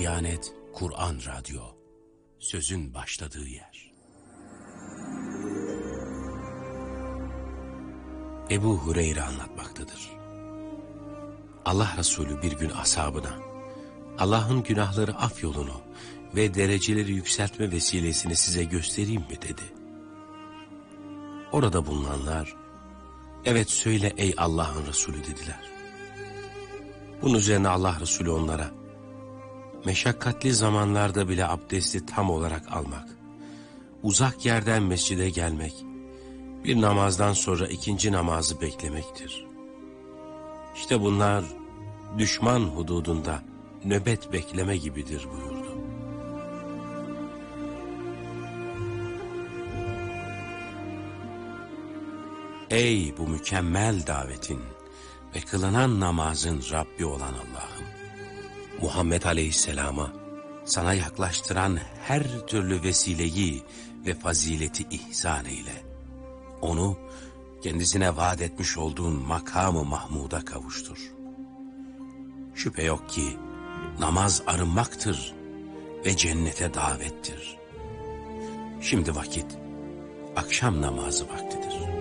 Diyanet Kur'an Radyo, sözün başladığı yer. Ebu Hureyre anlatmaktadır. Allah Resulü bir gün ashabına, Allah'ın günahları af yolunu ve dereceleri yükseltme vesilesini size göstereyim mi dedi. Orada bulunanlar, evet söyle ey Allah'ın Resulü dediler. Bunun üzerine Allah Resulü onlara, meşakkatli zamanlarda bile abdesti tam olarak almak, uzak yerden mescide gelmek, bir namazdan sonra ikinci namazı beklemektir. İşte bunlar düşman hududunda nöbet bekleme gibidir buyurdu. Ey bu mükemmel davetin ve kılınan namazın Rabbi olan Allah'ım! Muhammed Aleyhisselam'a sana yaklaştıran her türlü vesileyi ve fazileti ihsan eyle. Onu kendisine vaat etmiş olduğun makamı Mahmud'a kavuştur. Şüphe yok ki namaz arınmaktır ve cennete davettir. Şimdi vakit akşam namazı vaktidir.